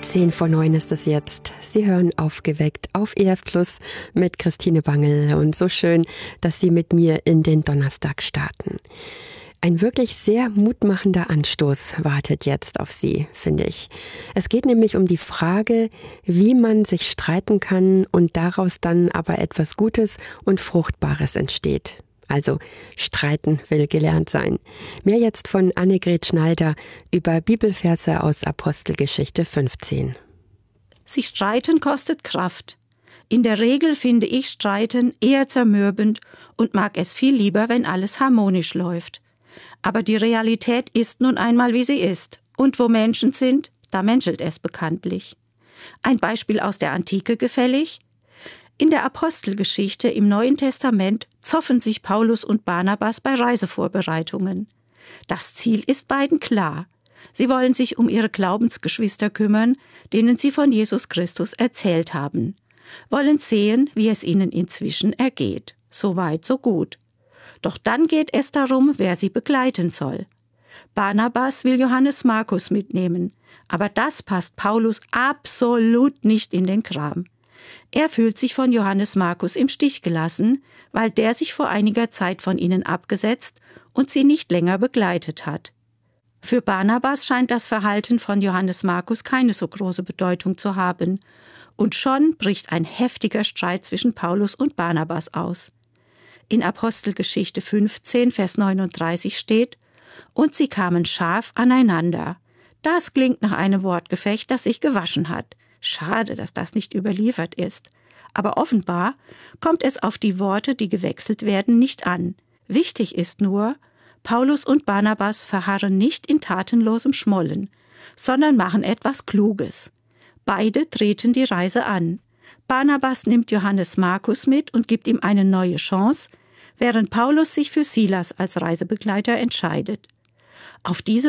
8:10 ist es jetzt. Sie hören Aufgeweckt auf EF Plus mit Christine Bangel. Und so schön, dass Sie mit mir in den Donnerstag starten. Ein wirklich sehr mutmachender Anstoß wartet jetzt auf Sie, finde ich. Es geht nämlich um die Frage, wie man sich streiten kann und daraus dann aber etwas Gutes und Fruchtbares entsteht. Also, streiten will gelernt sein. Mehr jetzt von Annegret Schneider über Bibelverse aus Apostelgeschichte 15. Sich streiten kostet Kraft. In der Regel finde ich Streiten eher zermürbend und mag es viel lieber, wenn alles harmonisch läuft. Aber die Realität ist nun einmal, wie sie ist. Und wo Menschen sind, da menschelt es bekanntlich. Ein Beispiel aus der Antike gefällig? In der Apostelgeschichte im Neuen Testament zoffen sich Paulus und Barnabas bei Reisevorbereitungen. Das Ziel ist beiden klar. Sie wollen sich um ihre Glaubensgeschwister kümmern, denen sie von Jesus Christus erzählt haben. Wollen sehen, wie es ihnen inzwischen ergeht. So weit, so gut. Doch dann geht es darum, wer sie begleiten soll. Barnabas will Johannes Markus mitnehmen, aber das passt Paulus absolut nicht in den Kram. Er fühlt sich von Johannes Markus im Stich gelassen, weil der sich vor einiger Zeit von ihnen abgesetzt und sie nicht länger begleitet hat. Für Barnabas scheint das Verhalten von Johannes Markus keine so große Bedeutung zu haben. Und schon bricht ein heftiger Streit zwischen Paulus und Barnabas aus. In Apostelgeschichte 15, Vers 39 steht: Und sie kamen scharf aneinander. Das klingt nach einem Wortgefecht, das sich gewaschen hat. Schade, dass das nicht überliefert ist. Aber offenbar kommt es auf die Worte, die gewechselt werden, nicht an. Wichtig ist nur, Paulus und Barnabas verharren nicht in tatenlosem Schmollen, sondern machen etwas Kluges. Beide treten die Reise an. Barnabas nimmt Johannes Markus mit und gibt ihm eine neue Chance, während Paulus sich für Silas als Reisebegleiter entscheidet. Auf diese